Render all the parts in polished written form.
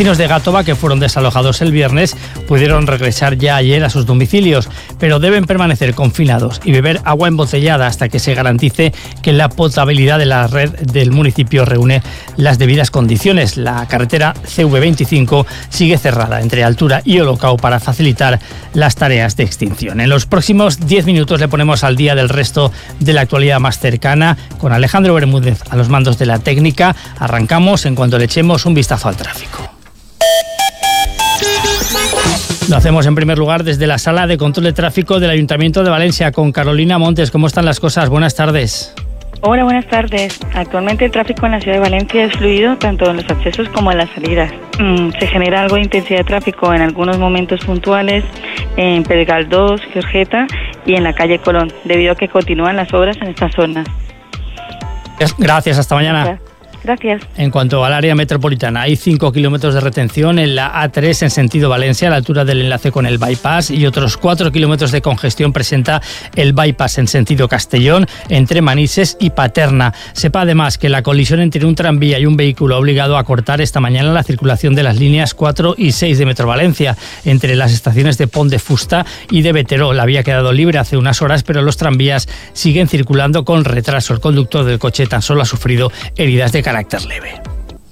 vecinos de Gátova, que fueron desalojados el viernes, pudieron regresar ya ayer a sus domicilios, pero deben permanecer confinados y beber agua embotellada hasta que se garantice que la potabilidad de la red del municipio reúne las debidas condiciones. La carretera CV25 sigue cerrada entre Altura y Olocau para facilitar las tareas de extinción. En los próximos 10 minutos le ponemos al día del resto de la actualidad más cercana con Alejandro Bermúdez a los mandos de la técnica. Arrancamos en cuanto le echemos un vistazo al tráfico. Lo hacemos en primer lugar desde la Sala de Control de Tráfico del Ayuntamiento de Valencia con Carolina Montes. ¿Cómo están las cosas? Buenas tardes. Hola, buenas tardes. Actualmente el tráfico en la ciudad de Valencia es fluido tanto en los accesos como en las salidas. Se genera algo de intensidad de tráfico en algunos momentos puntuales en Pedregal 2, Georgeta y en la calle Colón, debido a que continúan las obras en esta zona. Gracias, hasta mañana. Gracias. En cuanto al área metropolitana, hay 5 kilómetros de retención en la A3 en sentido Valencia, a la altura del enlace con el bypass, y otros 4 kilómetros de congestión presenta el bypass en sentido Castellón, entre Manises y Paterna. Sepa además que la colisión entre un tranvía y un vehículo ha obligado a cortar esta mañana la circulación de las líneas 4 y 6 de Metro Valencia, entre las estaciones de Pont de Fusta y de Veterol. Había quedado libre hace unas horas, pero los tranvías siguen circulando con retraso. El conductor del coche tan solo ha sufrido heridas de carácter leve.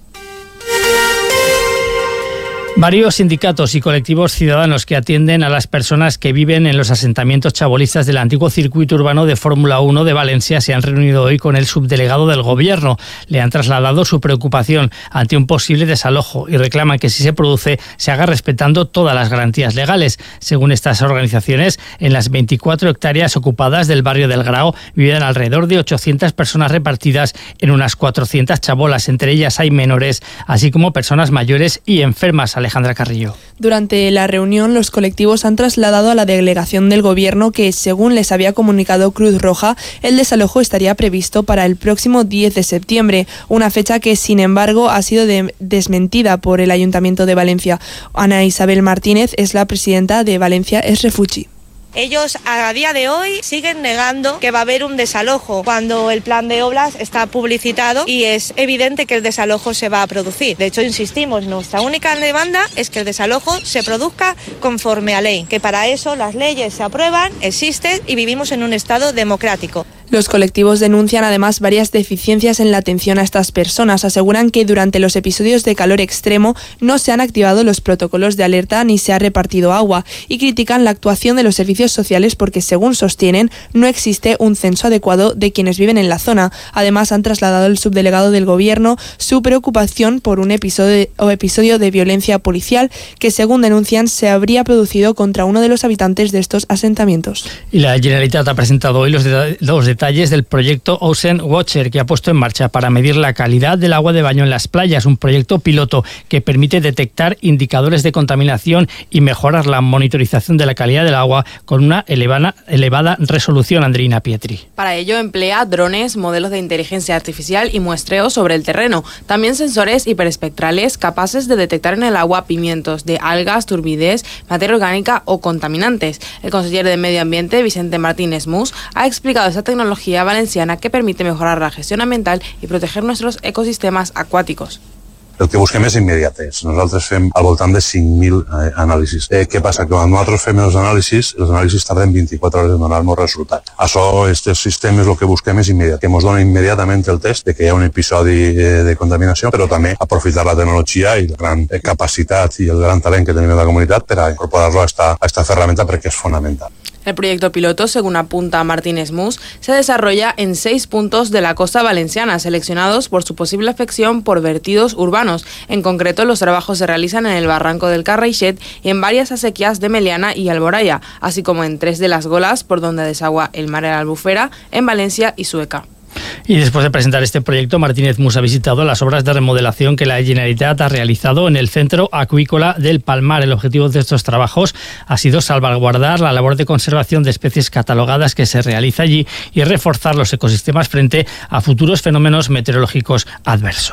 Varios sindicatos y colectivos ciudadanos que atienden a las personas que viven en los asentamientos chabolistas del antiguo circuito urbano de Fórmula 1 de Valencia se han reunido hoy con el subdelegado del Gobierno. Le han trasladado su preocupación ante un posible desalojo y reclaman que si se produce se haga respetando todas las garantías legales. Según estas organizaciones, en las 24 hectáreas ocupadas del barrio del Grao viven alrededor de 800 personas repartidas en unas 400 chabolas. Entre ellas hay menores, así como personas mayores y enfermas. Alejandra Carrillo. Durante la reunión, los colectivos han trasladado a la delegación del Gobierno que, según les había comunicado Cruz Roja, el desalojo estaría previsto para el próximo 10 de septiembre, una fecha que, sin embargo, ha sido desmentida por el Ayuntamiento de Valencia. Ana Isabel Martínez es la presidenta de Valencia Es Refugi. Ellos a día de hoy siguen negando que va a haber un desalojo cuando el plan de obras está publicitado y es evidente que el desalojo se va a producir. De hecho, insistimos, nuestra única demanda es que el desalojo se produzca conforme a ley, que para eso las leyes se aprueban, existen y vivimos en un Estado democrático. Los colectivos denuncian además varias deficiencias en la atención a estas personas. Aseguran que durante los episodios de calor extremo no se han activado los protocolos de alerta ni se ha repartido agua y critican la actuación de los servicios sociales porque, según sostienen, no existe un censo adecuado de quienes viven en la zona. Además, han trasladado al subdelegado del Gobierno su preocupación por un episodio de violencia policial que, según denuncian, se habría producido contra uno de los habitantes de estos asentamientos. Y la Generalitat ha presentado hoy los detalles del proyecto Ocean Watcher que ha puesto en marcha para medir la calidad del agua de baño en las playas, un proyecto piloto que permite detectar indicadores de contaminación y mejorar la monitorización de la calidad del agua con una elevada resolución. Andreina Pietri. Para ello emplea drones, modelos de inteligencia artificial y muestreo sobre el terreno, también sensores hiperespectrales capaces de detectar en el agua pimientos de algas, turbidez, materia orgánica o contaminantes. El consejero de Medio Ambiente, Vicente Martínez Mus, ha explicado esta tecnología valenciana que permite mejorar la gestión ambiental i proteger nuestros ecosistemes aquàtics. El que busquem és immediatesa. Nosaltres fem al voltant de 5.000 anàlisis. Què passa? Que quan nosaltres fem els anàlisis tarden 24 hores en donar-nos resultat. Això, aquests sistemes, el que busquem és immediat, que ens donen immediatament el test de que hi ha un episodi de contaminació, però també aprofitar la tecnologia i la gran capacitat i el gran talent que tenim en la comunitat per a incorporar-lo a esta ferramenta perquè és fonamental. El proyecto piloto, según apunta Martínez Mus, se desarrolla en 6 puntos de la costa valenciana, seleccionados por su posible afección por vertidos urbanos. En concreto, los trabajos se realizan en el barranco del Carraixet y en varias acequias de Meliana y Alboraya, así como en 3 de las golas por donde desagua el mar de la Albufera, en Valencia y Sueca. Y después de presentar este proyecto, Martínez Mus ha visitado las obras de remodelación que la Generalitat ha realizado en el Centro Acuícola del Palmar. El objetivo de estos trabajos ha sido salvaguardar la labor de conservación de especies catalogadas que se realiza allí y reforzar los ecosistemas frente a futuros fenómenos meteorológicos adversos.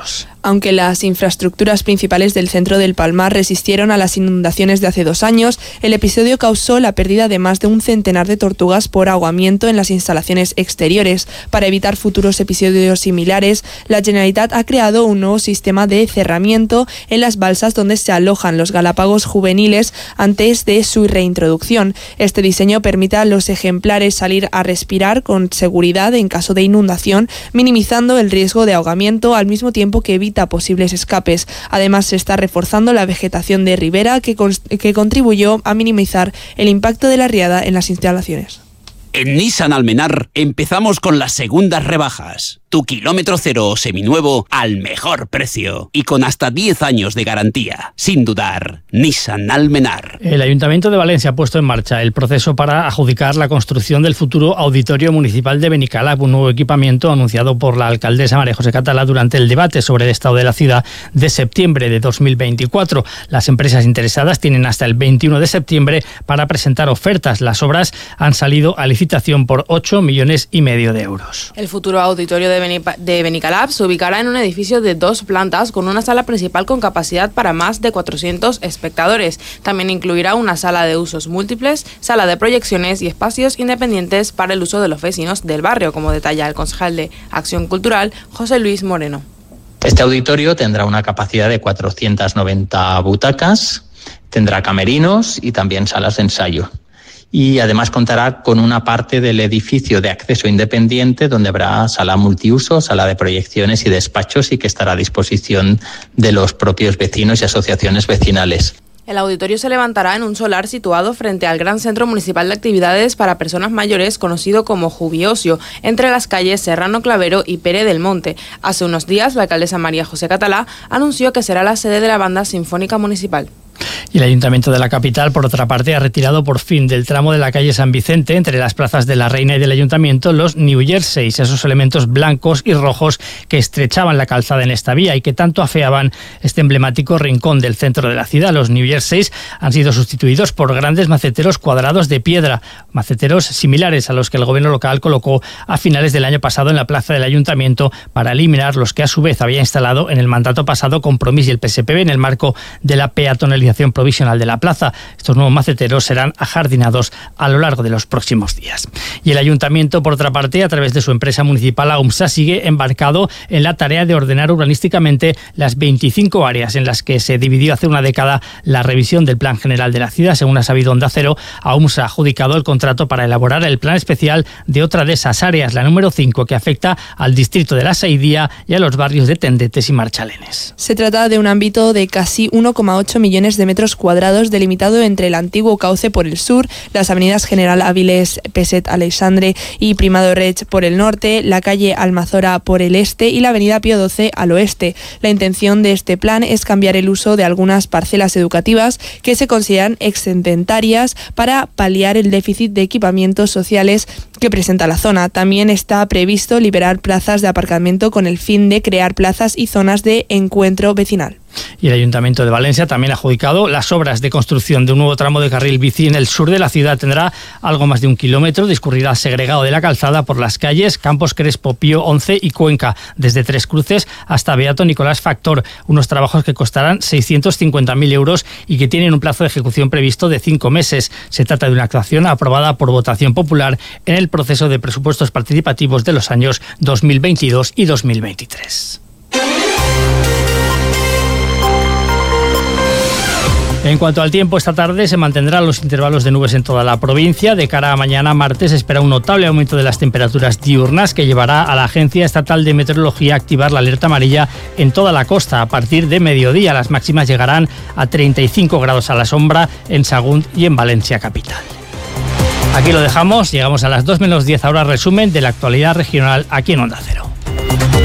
Aunque las infraestructuras principales del centro del Palmar resistieron a las inundaciones de hace 2 años, el episodio causó la pérdida de más de un centenar de tortugas por ahogamiento en las instalaciones exteriores. Para evitar futuros episodios similares, la Generalitat ha creado un nuevo sistema de cerramiento en las balsas donde se alojan los galápagos juveniles antes de su reintroducción. Este diseño permite a los ejemplares salir a respirar con seguridad en caso de inundación, minimizando el riesgo de ahogamiento al mismo tiempo que evita posibles escapes. Además, se está reforzando la vegetación de ribera que contribuyó a minimizar el impacto de la riada en las instalaciones. En Nissan Almenar empezamos con las segundas rebajas. Tu kilómetro cero o seminuevo al mejor precio y con hasta 10 años de garantía. Sin dudar, Nissan Almenar. El Ayuntamiento de Valencia ha puesto en marcha el proceso para adjudicar la construcción del futuro Auditorio Municipal de Benicalap, un nuevo equipamiento anunciado por la alcaldesa María José Catalá durante el debate sobre el estado de la ciudad de septiembre de 2024. Las empresas interesadas tienen hasta el 21 de septiembre para presentar ofertas. Las obras han salido a licitación por 8,5 millones de euros. El futuro auditorio de Benicalap se ubicará en un edificio de 2 plantas con una sala principal con capacidad para más de 400 espectadores. También incluirá una sala de usos múltiples, sala de proyecciones y espacios independientes para el uso de los vecinos del barrio, como detalla el concejal de Acción Cultural, José Luis Moreno. Este auditorio tendrá una capacidad de 490 butacas, tendrá camerinos y también salas de ensayo. Y además contará con una parte del edificio de acceso independiente donde habrá sala multiuso, sala de proyecciones y despachos y que estará a disposición de los propios vecinos y asociaciones vecinales. El auditorio se levantará en un solar situado frente al Gran Centro Municipal de Actividades para Personas Mayores, conocido como Jubiocio, entre las calles Serrano Clavero y Pere del Monte. Hace unos días, la alcaldesa María José Catalá anunció que será la sede de la Banda Sinfónica Municipal. Y el Ayuntamiento de la capital, por otra parte, ha retirado por fin del tramo de la calle San Vicente, entre las plazas de la Reina y del Ayuntamiento, los New Jerseys, esos elementos blancos y rojos que estrechaban la calzada en esta vía y que tanto afeaban este emblemático rincón del centro de la ciudad. Los New Jerseys han sido sustituidos por grandes maceteros cuadrados de piedra, maceteros similares a los que el gobierno local colocó a finales del año pasado en la plaza del Ayuntamiento para eliminar los que a su vez había instalado en el mandato pasado Compromís y el PSPB en el marco de la peatonalización provisional de la plaza. Estos nuevos maceteros serán ajardinados a lo largo de los próximos días. Y el Ayuntamiento, por otra parte, a través de su empresa municipal AUMSA, sigue embarcado en la tarea de ordenar urbanísticamente las 25 áreas en las que se dividió hace una década la revisión del Plan General de la ciudad. Según ha sabido Onda Cero, AUMSA ha adjudicado el contrato para elaborar el plan especial de otra de esas áreas, la número 5, que afecta al distrito de la Saidía y a los barrios de Tendetes y Marchalenes. Se trata de un ámbito de casi 1,8 millones de metros cuadrados delimitado entre el antiguo cauce por el sur, las avenidas General Áviles, Peset Aleixandre y Primado Reig por el norte, la calle Almazora por el este y la avenida Pío XII al oeste. La intención de este plan es cambiar el uso de algunas parcelas educativas que se consideran excedentarias para paliar el déficit de equipamientos sociales que presenta la zona. También está previsto liberar plazas de aparcamiento con el fin de crear plazas y zonas de encuentro vecinal. Y el Ayuntamiento de Valencia también ha adjudicado las obras de construcción de un nuevo tramo de carril bici en el sur de la ciudad. Tendrá algo más de 1 kilómetro, discurrirá segregado de la calzada por las calles Campos Crespo, Pío XI y Cuenca, desde Tres Cruces hasta Beato Nicolás Factor. Unos trabajos que costarán 650.000 euros y que tienen un plazo de ejecución previsto de 5 meses. Se trata de una actuación aprobada por votación popular en el proceso de presupuestos participativos de los años 2022 y 2023. En cuanto al tiempo, esta tarde se mantendrán los intervalos de nubes en toda la provincia. De cara a mañana martes se espera un notable aumento de las temperaturas diurnas que llevará a la Agencia Estatal de Meteorología a activar la alerta amarilla en toda la costa. A partir de mediodía las máximas llegarán a 35 grados a la sombra en Sagunt y en Valencia capital. Aquí lo dejamos, llegamos a las 2 menos 10 ahora, resumen de la actualidad regional aquí en Onda Cero.